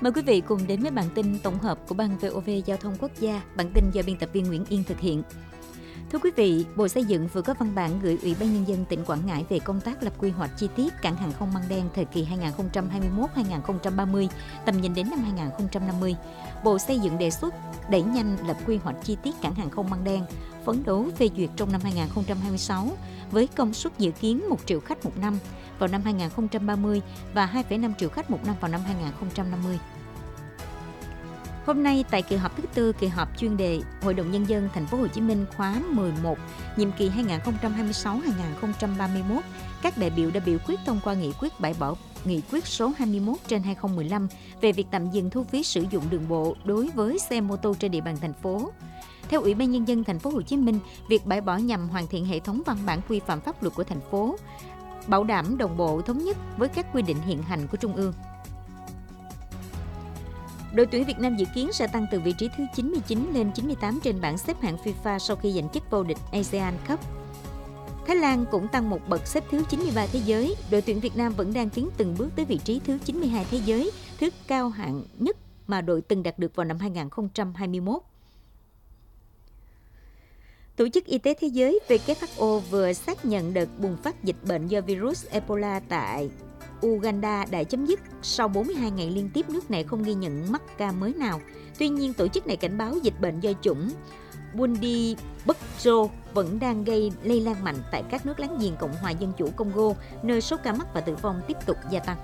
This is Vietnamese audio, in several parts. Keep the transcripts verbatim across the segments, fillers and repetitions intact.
Mời quý vị cùng đến với bản tin tổng hợp của Ban vê o vê Giao thông Quốc gia. Bản tin do biên tập viên Nguyễn Yên thực hiện. Thưa quý vị, Bộ Xây dựng vừa có văn bản gửi Ủy ban Nhân dân tỉnh Quảng Ngãi về công tác lập quy hoạch chi tiết cảng hàng không Măng Đen thời kỳ hai nghìn không trăm hai mươi mốt đến hai nghìn không trăm ba mươi, tầm nhìn đến năm hai nghìn không trăm năm mươi. Bộ Xây dựng đề xuất đẩy nhanh lập quy hoạch chi tiết cảng hàng không Măng Đen, phấn đấu phê duyệt trong năm hai nghìn không trăm hai mươi sáu với công suất dự kiến một triệu khách một năm vào năm hai nghìn không trăm ba mươi và hai phẩy năm triệu khách một năm vào năm hai nghìn không trăm năm mươi. Hôm nay tại kỳ họp thứ tư, kỳ họp chuyên đề Hội đồng Nhân dân Thành phố Hồ Chí Minh khóa mười một, nhiệm kỳ hai nghìn không trăm hai mươi sáu đến hai nghìn không trăm ba mươi mốt, các đại biểu đã biểu quyết thông qua nghị quyết bãi bỏ nghị quyết số hai mươi mốt trên hai nghìn không trăm mười lăm về việc tạm dừng thu phí sử dụng đường bộ đối với xe mô tô trên địa bàn thành phố. Theo Ủy ban Nhân dân Thành phố Hồ Chí Minh, việc bãi bỏ nhằm hoàn thiện hệ thống văn bản quy phạm pháp luật của thành phố, bảo đảm đồng bộ thống nhất với các quy định hiện hành của Trung ương. Đội tuyển Việt Nam dự kiến sẽ tăng từ vị trí thứ chín mươi chín lên chín mươi tám trên bảng xếp hạng FIFA sau khi giành chức vô địch ASEAN Cup. Thái Lan cũng tăng một bậc xếp thứ chín mươi ba thế giới. Đội tuyển Việt Nam vẫn đang tiến từng bước tới vị trí thứ chín mươi hai thế giới, thứ cao hạng nhất mà đội từng đạt được vào năm hai nghìn không trăm hai mươi mốt. Tổ chức Y tế Thế giới W H O vừa xác nhận đợt bùng phát dịch bệnh do virus Ebola tại Uganda đã chấm dứt sau bốn mươi hai ngày liên tiếp nước này không ghi nhận mắc ca mới nào. Tuy nhiên, tổ chức này cảnh báo dịch bệnh do chủng Bundibugyo vẫn đang gây lây lan mạnh tại các nước láng giềng Cộng hòa Dân chủ Congo, nơi số ca mắc và tử vong tiếp tục gia tăng.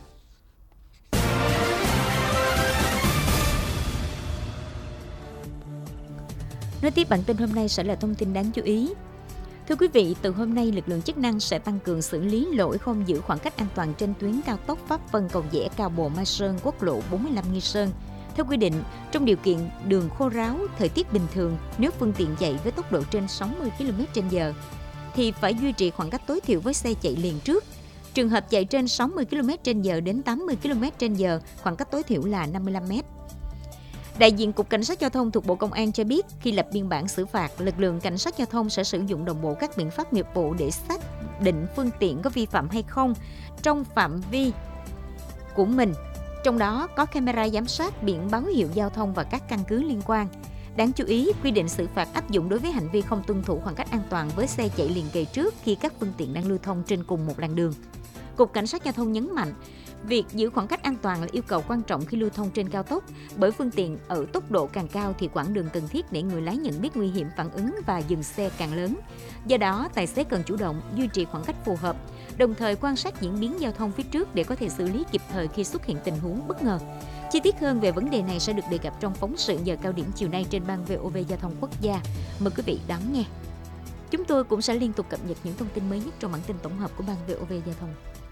Nói tiếp bản tin hôm nay sẽ là thông tin đáng chú ý. Thưa quý vị, từ hôm nay, lực lượng chức năng sẽ tăng cường xử lý lỗi không giữ khoảng cách an toàn trên tuyến cao tốc Pháp Vân Cầu Giẽ Cao Bồ Mai Sơn, quốc lộ bốn mươi lăm Nghi Sơn. Theo quy định, trong điều kiện đường khô ráo, thời tiết bình thường, nếu phương tiện chạy với tốc độ trên sáu mươi ki lô mét trên giờ, thì phải duy trì khoảng cách tối thiểu với xe chạy liền trước. Trường hợp chạy trên sáu mươi ki lô mét trên giờ đến tám mươi ki lô mét trên giờ, khoảng cách tối thiểu là năm mươi lăm mét. Đại diện Cục Cảnh sát Giao thông thuộc Bộ Công an cho biết, khi lập biên bản xử phạt, lực lượng Cảnh sát Giao thông sẽ sử dụng đồng bộ các biện pháp nghiệp vụ để xác định phương tiện có vi phạm hay không trong phạm vi của mình. Trong đó có camera giám sát, biển báo hiệu giao thông và các căn cứ liên quan. Đáng chú ý, quy định xử phạt áp dụng đối với hành vi không tuân thủ khoảng cách an toàn với xe chạy liền kề trước khi các phương tiện đang lưu thông trên cùng một làn đường. Cục Cảnh sát Giao thông nhấn mạnh, việc giữ khoảng cách an toàn là yêu cầu quan trọng khi lưu thông trên cao tốc, bởi phương tiện ở tốc độ càng cao thì quãng đường cần thiết để người lái nhận biết nguy hiểm phản ứng và dừng xe càng lớn. Do đó, tài xế cần chủ động duy trì khoảng cách phù hợp, đồng thời quan sát diễn biến giao thông phía trước để có thể xử lý kịp thời khi xuất hiện tình huống bất ngờ. Chi tiết hơn về vấn đề này sẽ được đề cập trong phóng sự giờ cao điểm chiều nay trên Ban vê o vê Giao thông Quốc gia. Mời quý vị đón nghe. Chúng tôi cũng sẽ liên tục cập nhật những thông tin mới nhất trong bản tin tổng hợp của Ban vê o vê Giao thông.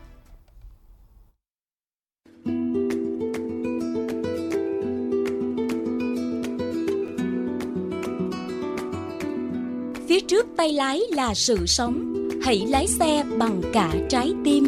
Phía trước tay lái là sự sống, hãy lái xe bằng cả trái tim.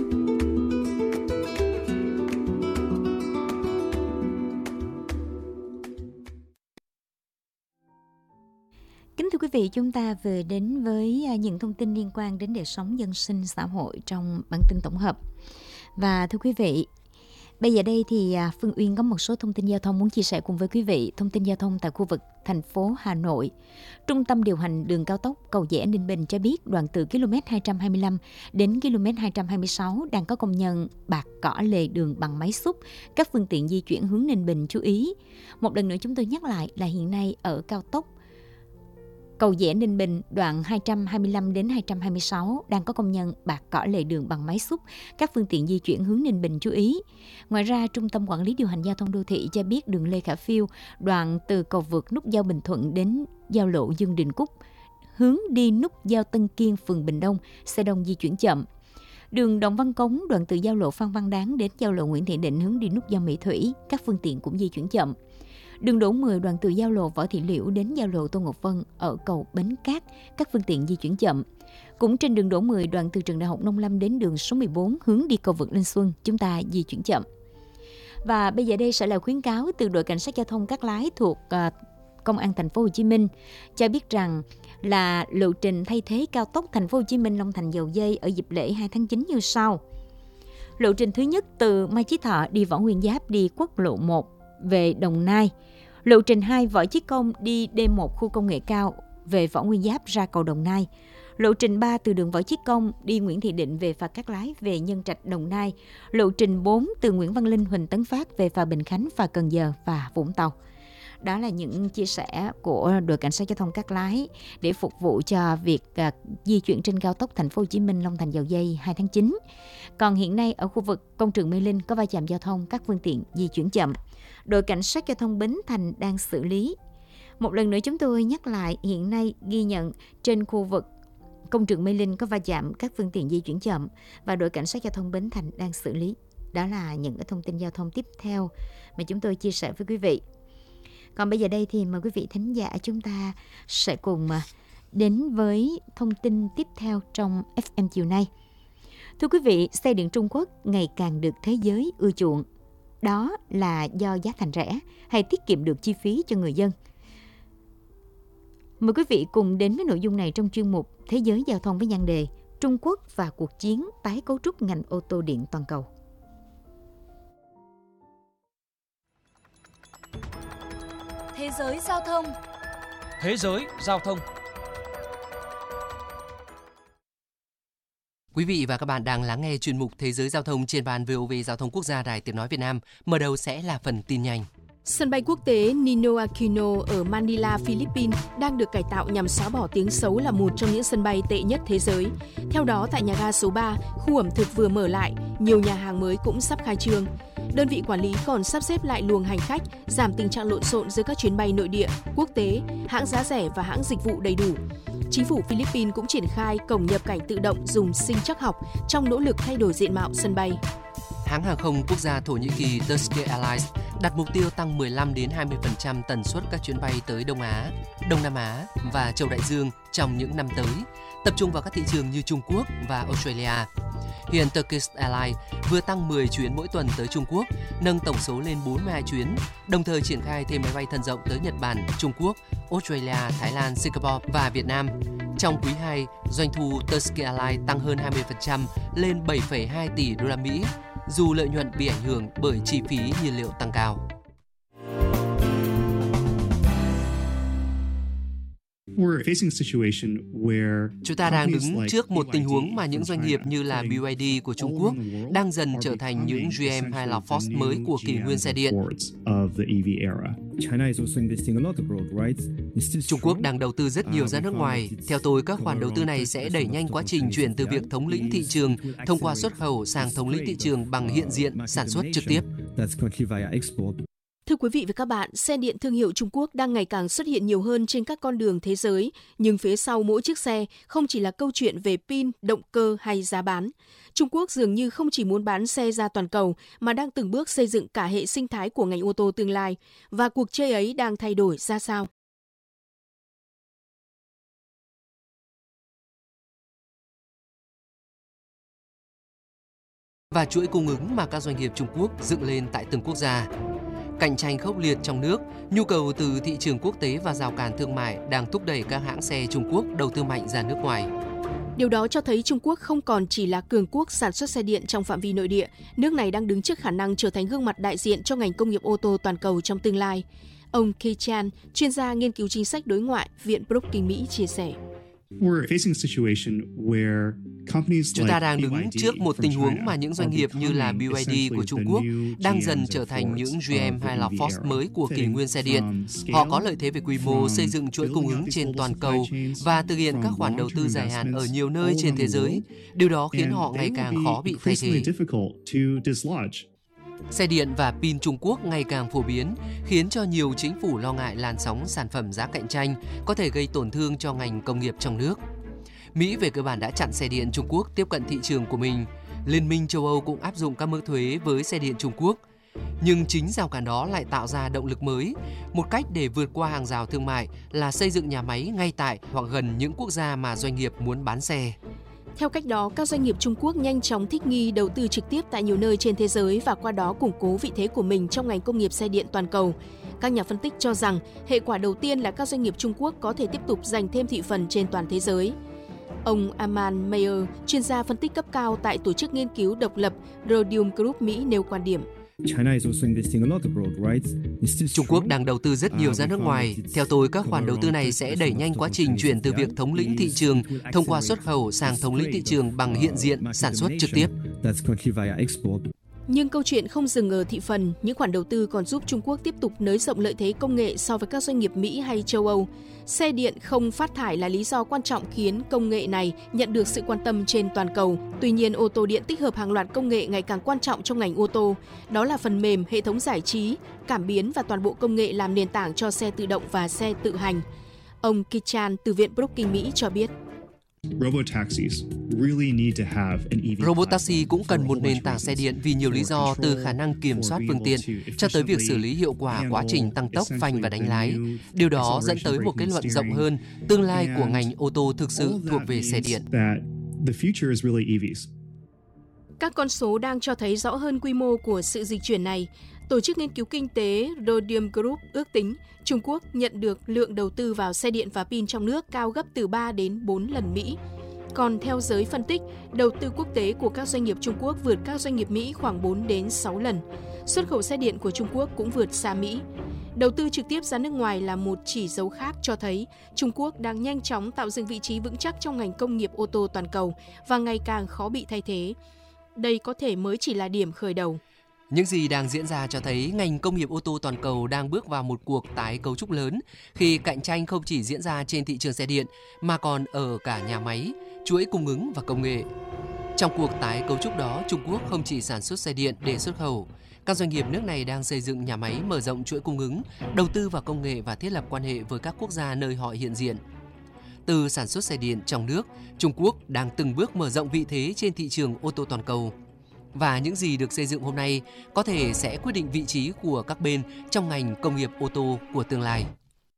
Kính thưa quý vị, chúng ta vừa đến với những thông tin liên quan đến đời sống dân sinh xã hội trong bản tin tổng hợp. Và thưa quý vị, bây giờ đây thì Phương Uyên có một số thông tin giao thông muốn chia sẻ cùng với quý vị. Thông tin giao thông tại khu vực thành phố Hà Nội. Trung tâm điều hành đường cao tốc Cầu Giẽ Ninh Bình cho biết đoạn từ km hai trăm hai mươi lăm đến km hai trăm hai mươi sáu đang có công nhân bạt cỏ lề đường bằng máy xúc. Các phương tiện di chuyển hướng Ninh Bình chú ý. Một lần nữa chúng tôi nhắc lại là hiện nay ở cao tốc Cầu Giẽ Ninh Bình đoạn hai trăm hai mươi lăm đến hai trăm hai mươi sáu đang có công nhân bạt cỏ lề đường bằng máy xúc. Các phương tiện di chuyển hướng Ninh Bình chú ý. Ngoài ra, Trung tâm Quản lý Điều hành Giao thông Đô thị cho biết đường Lê Khả Phiêu đoạn từ cầu vượt nút giao Bình Thuận đến giao lộ Dương Đình Cúc hướng đi nút giao Tân Kiên, phường Bình Đông, xe đông di chuyển chậm. Đường Đồng Văn Cống đoạn từ giao lộ Phan Văn Đáng đến giao lộ Nguyễn Thị Định hướng đi nút giao Mỹ Thủy, các phương tiện cũng di chuyển chậm. Đường Đỗ mười đoạn từ giao lộ Võ Thị Liễu đến giao lộ Tô Ngọc Vân ở cầu Bến Cát, các phương tiện di chuyển chậm. Cũng trên đường Đỗ mười đoạn từ trường Đại học Nông Lâm đến đường số mười bốn hướng đi cầu vượt Linh Xuân, chúng ta di chuyển chậm. Và bây giờ đây sẽ là khuyến cáo từ đội cảnh sát giao thông Cát Lái thuộc uh, Công an thành phố Hồ Chí Minh cho biết rằng là lộ trình thay thế cao tốc thành phố Hồ Chí Minh Long Thành Dầu Giây ở dịp lễ hai tháng chín như sau. Lộ trình thứ nhất từ Mai Chí Thọ đi Võ Nguyên Giáp đi quốc lộ một về Đồng Nai. Lộ trình hai, Võ Chí Công đi D một khu công nghệ cao về Võ Nguyên Giáp ra cầu Đồng Nai. Lộ trình ba, từ đường Võ Chí Công đi Nguyễn Thị Định về phà Cát Lái về Nhân Trạch, Đồng Nai. Lộ trình bốn, từ Nguyễn Văn Linh, Huỳnh Tấn Phát về phà Bình Khánh, phà Cần Giờ và Vũng Tàu. Đó là những chia sẻ của đội cảnh sát giao thông Cát Lái để phục vụ cho việc uh, di chuyển trên cao tốc Thành phố Hồ Chí Minh Long Thành Dầu Giây hai tháng chín. Còn hiện nay ở khu vực Công trường Mê Linh có va chạm giao thông, các phương tiện di chuyển chậm. Đội cảnh sát giao thông Bến Thành đang xử lý. Một lần nữa chúng tôi nhắc lại, hiện nay ghi nhận trên khu vực Công trường Mê Linh có va chạm, các phương tiện di chuyển chậm và đội cảnh sát giao thông Bến Thành đang xử lý. Đó là những cái thông tin giao thông tiếp theo mà chúng tôi chia sẻ với quý vị. Còn bây giờ đây thì mời quý vị thính giả chúng ta sẽ cùng đến với thông tin tiếp theo trong ép em chiều nay. Thưa quý vị, xe điện Trung Quốc ngày càng được thế giới ưa chuộng. Đó là do giá thành rẻ hay tiết kiệm được chi phí cho người dân? Mời quý vị cùng đến với nội dung này trong chuyên mục Thế giới giao thông với nhan đề Trung Quốc và cuộc chiến tái cấu trúc ngành ô tô điện toàn cầu. Thế giới giao thông. Thế giới giao thông. Quý vị và các bạn đang lắng nghe chuyên mục Thế giới giao thông trên ban vê o vê Giao thông Quốc gia Đài Tiếng nói Việt Nam. Mở đầu sẽ là phần tin nhanh. Sân bay quốc tế Nino Aquino ở Manila, Philippines đang được cải tạo nhằm xóa bỏ tiếng xấu là một trong những sân bay tệ nhất thế giới. Theo đó, tại nhà ga số ba, khu ẩm thực vừa mở lại, nhiều nhà hàng mới cũng sắp khai trương. Đơn vị quản lý còn sắp xếp lại luồng hành khách, giảm tình trạng lộn xộn giữa các chuyến bay nội địa, quốc tế, hãng giá rẻ và hãng dịch vụ đầy đủ. Chính phủ Philippines cũng triển khai cổng nhập cảnh tự động dùng sinh trắc học trong nỗ lực thay đổi diện mạo sân bay. Hãng hàng không quốc gia Thổ Nhĩ Kỳ Turkish Airlines đặt mục tiêu tăng mười lăm đến hai mươi phần trăm tần suất các chuyến bay tới Đông Á, Đông Nam Á và châu Đại Dương trong những năm tới, tập trung vào các thị trường như Trung Quốc và Australia. Hiện Turkish Airlines vừa tăng mười chuyến mỗi tuần tới Trung Quốc, nâng tổng số lên bốn mươi hai chuyến, đồng thời triển khai thêm máy bay thân rộng tới Nhật Bản, Trung Quốc, Australia, Thái Lan, Singapore và Việt Nam. Trong quý hai, doanh thu Turkish Airlines tăng hơn hai mươi phần trăm lên bảy phẩy hai tỷ đô la Mỹ, dù lợi nhuận bị ảnh hưởng bởi chi phí nhiên liệu tăng cao. Chúng ta đang đứng trước một tình huống mà những doanh nghiệp như là bê y đê của Trung Quốc đang dần trở thành những giê em hay là Ford mới của kỷ nguyên xe điện. Trung Quốc đang đầu tư rất nhiều ra nước ngoài. Theo tôi, các khoản đầu tư này sẽ đẩy nhanh quá trình chuyển từ việc thống lĩnh thị trường thông qua xuất khẩu sang thống lĩnh thị trường bằng hiện diện sản xuất trực tiếp. Thưa quý vị và các bạn, xe điện thương hiệu Trung Quốc đang ngày càng xuất hiện nhiều hơn trên các con đường thế giới, nhưng phía sau mỗi chiếc xe không chỉ là câu chuyện về pin, động cơ hay giá bán. Trung Quốc dường như không chỉ muốn bán xe ra toàn cầu, mà đang từng bước xây dựng cả hệ sinh thái của ngành ô tô tương lai. Và cuộc chơi ấy đang thay đổi ra sao? Và chuỗi cung ứng mà các doanh nghiệp Trung Quốc dựng lên tại từng quốc gia. Cạnh tranh khốc liệt trong nước, nhu cầu từ thị trường quốc tế và rào cản thương mại đang thúc đẩy các hãng xe Trung Quốc đầu tư mạnh ra nước ngoài. Điều đó cho thấy Trung Quốc không còn chỉ là cường quốc sản xuất xe điện trong phạm vi nội địa, nước này đang đứng trước khả năng trở thành gương mặt đại diện cho ngành công nghiệp ô tô toàn cầu trong tương lai. Ông Kei Chan, chuyên gia nghiên cứu chính sách đối ngoại, Viện Brookings Mỹ chia sẻ. Chúng ta đang đứng trước một tình huống mà những doanh nghiệp như là bê y đê của Trung Quốc đang dần trở thành những giê em hay là Ford mới của kỷ nguyên xe điện. Họ có lợi thế về quy mô, xây dựng chuỗi cung ứng trên toàn cầu và thực hiện các khoản đầu tư dài hạn ở nhiều nơi trên thế giới. Điều đó khiến họ ngày càng khó bị thay thế. Xe điện và pin Trung Quốc ngày càng phổ biến, khiến cho nhiều chính phủ lo ngại làn sóng sản phẩm giá cạnh tranh có thể gây tổn thương cho ngành công nghiệp trong nước. Mỹ về cơ bản đã chặn xe điện Trung Quốc tiếp cận thị trường của mình. Liên minh châu Âu cũng áp dụng các mức thuế với xe điện Trung Quốc. Nhưng chính rào cản đó lại tạo ra động lực mới. Một cách để vượt qua hàng rào thương mại là xây dựng nhà máy ngay tại hoặc gần những quốc gia mà doanh nghiệp muốn bán xe. Theo cách đó, các doanh nghiệp Trung Quốc nhanh chóng thích nghi đầu tư trực tiếp tại nhiều nơi trên thế giới và qua đó củng cố vị thế của mình trong ngành công nghiệp xe điện toàn cầu. Các nhà phân tích cho rằng hệ quả đầu tiên là các doanh nghiệp Trung Quốc có thể tiếp tục giành thêm thị phần trên toàn thế giới. Ông Aman Mayer, chuyên gia phân tích cấp cao tại tổ chức nghiên cứu độc lập Rhodium Group Mỹ nêu quan điểm. Trung Quốc đang đầu tư rất nhiều ra nước ngoài. Theo tôi, các khoản đầu tư này sẽ đẩy nhanh quá trình chuyển từ việc thống lĩnh thị trường thông qua xuất khẩu sang thống lĩnh thị trường bằng hiện diện sản xuất trực tiếp. Nhưng câu chuyện không dừng ở thị phần, những khoản đầu tư còn giúp Trung Quốc tiếp tục nới rộng lợi thế công nghệ so với các doanh nghiệp Mỹ hay châu Âu. Xe điện không phát thải là lý do quan trọng khiến công nghệ này nhận được sự quan tâm trên toàn cầu. Tuy nhiên, ô tô điện tích hợp hàng loạt công nghệ ngày càng quan trọng trong ngành ô tô. Đó là phần mềm, hệ thống giải trí, cảm biến và toàn bộ công nghệ làm nền tảng cho xe tự động và xe tự hành. Ông Kichan từ Viện Brookings Mỹ cho biết. Robot taxi cũng cần một nền tảng xe điện vì nhiều lý do, từ khả năng kiểm soát phương tiện cho tới việc xử lý hiệu quả quá trình tăng tốc, phanh và đánh lái. Điều đó dẫn tới một kết luận rộng hơn, tương lai của ngành ô tô thực sự thuộc về xe điện. Các con số đang cho thấy rõ hơn quy mô của sự dịch chuyển này. Tổ chức nghiên cứu kinh tế Rhodium Group ước tính Trung Quốc nhận được lượng đầu tư vào xe điện và pin trong nước cao gấp từ ba đến bốn lần Mỹ. Còn theo giới phân tích, đầu tư quốc tế của các doanh nghiệp Trung Quốc vượt các doanh nghiệp Mỹ khoảng bốn đến sáu lần. Xuất khẩu xe điện của Trung Quốc cũng vượt xa Mỹ. Đầu tư trực tiếp ra nước ngoài là một chỉ dấu khác cho thấy Trung Quốc đang nhanh chóng tạo dựng vị trí vững chắc trong ngành công nghiệp ô tô toàn cầu và ngày càng khó bị thay thế. Đây có thể mới chỉ là điểm khởi đầu. Những gì đang diễn ra cho thấy ngành công nghiệp ô tô toàn cầu đang bước vào một cuộc tái cấu trúc lớn khi cạnh tranh không chỉ diễn ra trên thị trường xe điện mà còn ở cả nhà máy, chuỗi cung ứng và công nghệ. Trong cuộc tái cấu trúc đó, Trung Quốc không chỉ sản xuất xe điện để xuất khẩu. Các doanh nghiệp nước này đang xây dựng nhà máy, mở rộng chuỗi cung ứng, đầu tư vào công nghệ và thiết lập quan hệ với các quốc gia nơi họ hiện diện. Từ sản xuất xe điện trong nước, Trung Quốc đang từng bước mở rộng vị thế trên thị trường ô tô toàn cầu. Và những gì được xây dựng hôm nay có thể sẽ quyết định vị trí của các bên trong ngành công nghiệp ô tô của tương lai.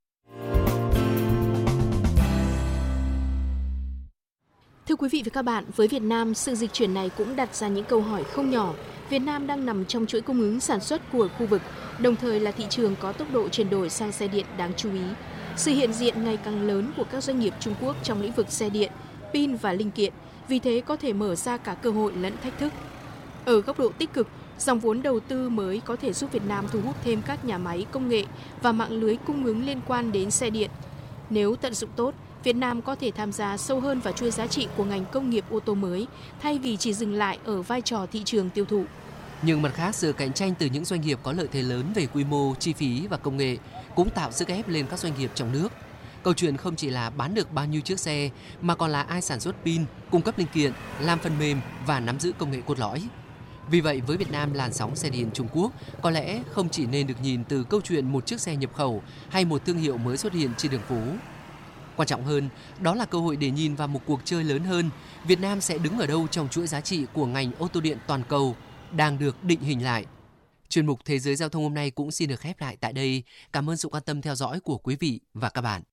Thưa quý vị và các bạn, với Việt Nam, sự dịch chuyển này cũng đặt ra những câu hỏi không nhỏ. Việt Nam đang nằm trong chuỗi cung ứng sản xuất của khu vực, đồng thời là thị trường có tốc độ chuyển đổi sang xe điện đáng chú ý. Sự hiện diện ngày càng lớn của các doanh nghiệp Trung Quốc trong lĩnh vực xe điện, pin và linh kiện, vì thế có thể mở ra cả cơ hội lẫn thách thức. Ở góc độ tích cực, dòng vốn đầu tư mới có thể giúp Việt Nam thu hút thêm các nhà máy công nghệ và mạng lưới cung ứng liên quan đến xe điện. Nếu tận dụng tốt, Việt Nam có thể tham gia sâu hơn vào chuỗi giá trị của ngành công nghiệp ô tô mới, thay vì chỉ dừng lại ở vai trò thị trường tiêu thụ. Nhưng mặt khác, sự cạnh tranh từ những doanh nghiệp có lợi thế lớn về quy mô, chi phí và công nghệ cũng tạo sức ép lên các doanh nghiệp trong nước. Câu chuyện không chỉ là bán được bao nhiêu chiếc xe, mà còn là ai sản xuất pin, cung cấp linh kiện, làm phần mềm và nắm giữ công nghệ cốt lõi. Vì vậy, với Việt Nam, làn sóng xe điện Trung Quốc có lẽ không chỉ nên được nhìn từ câu chuyện một chiếc xe nhập khẩu hay một thương hiệu mới xuất hiện trên đường phố. Quan trọng hơn, đó là cơ hội để nhìn vào một cuộc chơi lớn hơn. Việt Nam sẽ đứng ở đâu trong chuỗi giá trị của ngành ô tô điện toàn cầu đang được định hình lại. Chuyên mục Thế giới Giao thông hôm nay cũng xin được khép lại tại đây. Cảm ơn sự quan tâm theo dõi của quý vị và các bạn.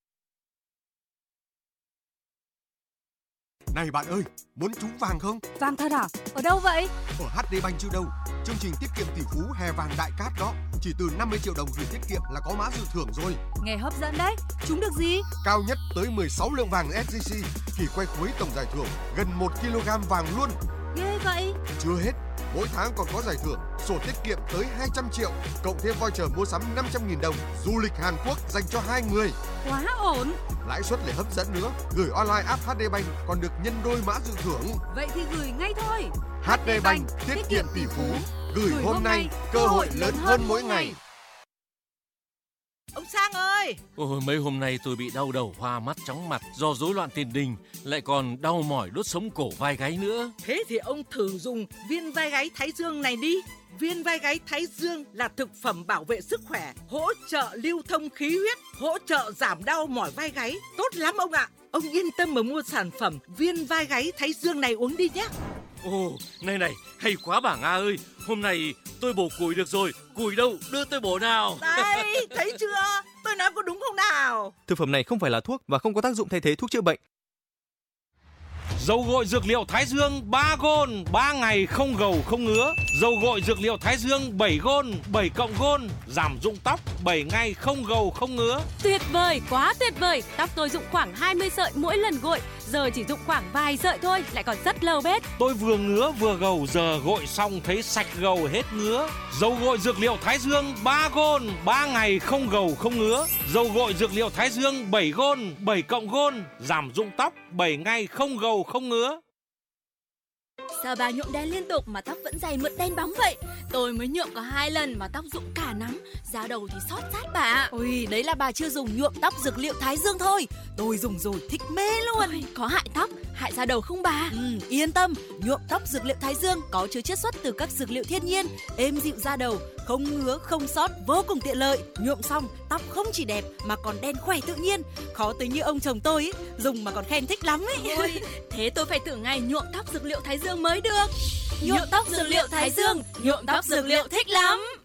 Này bạn ơi, muốn trúng vàng không? Vàng thật à? Ở đâu vậy? Ở hát đê Bank chứ đâu. Chương trình tiết kiệm tỷ phú hè vàng đại cát đó. Chỉ từ năm mươi triệu đồng gửi tiết kiệm là có mã dự thưởng rồi. Nghe hấp dẫn đấy. Trúng được gì? Cao nhất tới mười sáu lượng vàng ét gi xê. Kỳ quay cuối tổng giải thưởng gần một ki lô gam vàng luôn. Ghê vậy. Chưa hết, mỗi tháng còn có giải thưởng sổ tiết kiệm tới hai trăm triệu, cộng thêm voucher mua sắm năm trăm nghìn đồng, du lịch Hàn Quốc dành cho hai người. Quá ổn. Lãi suất lại hấp dẫn nữa, gửi online app hát đê Bank còn được nhân đôi mã dự thưởng. Vậy thì gửi ngay thôi. hát đê Bank, tiết kiệm tỷ phú, gửi, gửi hôm nay, cơ hội lớn hơn mỗi ngày. Ông Sang ơi! Ôi, mấy hôm nay tôi bị đau đầu, hoa mắt, chóng mặt do rối loạn tiền đình, lại còn đau mỏi đốt sống cổ vai gáy nữa. Thế thì ông thử dùng viên vai gáy Thái Dương này đi. Viên vai gáy Thái Dương là thực phẩm bảo vệ sức khỏe, hỗ trợ lưu thông khí huyết, hỗ trợ giảm đau mỏi vai gáy. Tốt lắm ông ạ! Ông yên tâm mà mua sản phẩm viên vai gáy Thái Dương này uống đi nhé. Ồ, này này, hay quá bà Nga ơi! Hôm nay tôi bổ củi được rồi, củi đâu, đưa tôi bổ nào. Đây, thấy chưa? Tôi nói có đúng không nào? Thực phẩm này không phải là thuốc và không có tác dụng thay thế thuốc chữa bệnh. Dầu gội dược liệu Thái Dương ba gôn, ba ngày không gầu không ngứa. Dầu gội dược liệu Thái Dương bảy gôn, bảy cộng gôn, giảm rụng tóc, bảy ngày không gầu không ngứa. Tuyệt vời, quá tuyệt vời. Tóc tôi rụng khoảng hai mươi sợi mỗi lần gội, giờ chỉ dụng khoảng vài sợi thôi, lại còn rất lâu bết. Tôi vừa ngứa vừa gầu, giờ gội xong thấy sạch gầu hết ngứa. Dầu gội dược liệu Thái Dương ba gôn, ba ngày không gầu không ngứa. Dầu gội dược liệu Thái Dương bảy gôn, bảy cộng gôn, giảm rụng tóc, bảy ngày không gầu không ngứa. Sao bà nhuộm đen liên tục mà tóc vẫn dày mượt đen bóng vậy? Tôi mới nhuộm có hai lần mà tóc rụng cả nắm, da đầu thì xót rát bà. Ôi, đấy là bà chưa dùng nhuộm tóc dược liệu Thái Dương thôi. Tôi dùng rồi thích mê luôn. Ôi, có hại tóc, hại da đầu không bà? Ừ, yên tâm, nhuộm tóc dược liệu Thái Dương có chứa chiết xuất từ các dược liệu thiên nhiên, êm dịu da đầu, không ngứa, không xót, vô cùng tiện lợi. Nhuộm xong, tóc không chỉ đẹp mà còn đen khỏe tự nhiên. Khó tính như ông chồng tôi ý, dùng mà còn khen thích lắm ấy. Ôi, thế tôi phải thử ngày nhuộm tóc dược liệu Thái Dương mới được. Nhuộm tóc dược liệu Thái Dương, nhuộm tóc dược liệu thích lắm.